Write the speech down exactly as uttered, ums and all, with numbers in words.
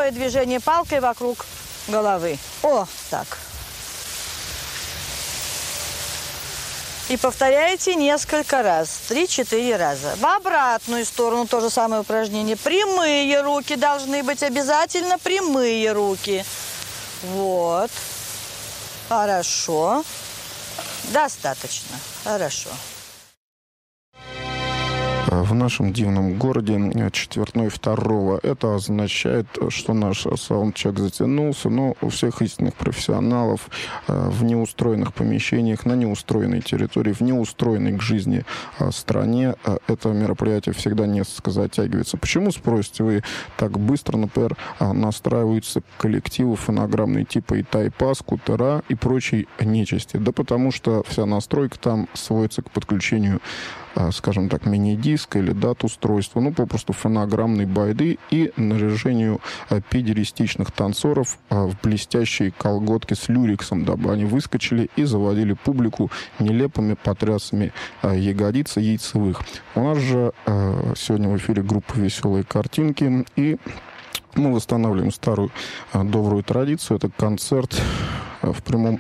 круговое движение палкой вокруг головы. О, так. И повторяете несколько раз, три-четыре раза. В обратную сторону то же самое упражнение. Прямые руки должны быть, обязательно прямые руки. Вот. Хорошо. Достаточно. Хорошо. В нашем дивном городе четвертной второго. Это означает, что наш саундчек затянулся, но у всех истинных профессионалов в неустроенных помещениях, на неустроенной территории, в неустроенной к жизни стране это мероприятие всегда несколько затягивается. Почему, спросите вы, так быстро, например, настраиваются коллективы фонограммные типа Итайпа, Скутера и прочей нечисти? Да потому что вся настройка там сводится к подключению, скажем так, мини-диска или дат-устройства, ну, попросту фонограммной байды и наряжению педеристичных танцоров в блестящие колготки с люрексом, дабы они выскочили и заводили публику нелепыми потрясами ягодиц и яйцевых. У нас же сегодня в эфире группа «Веселые картинки», и мы восстанавливаем старую добрую традицию. Это концерт в прямом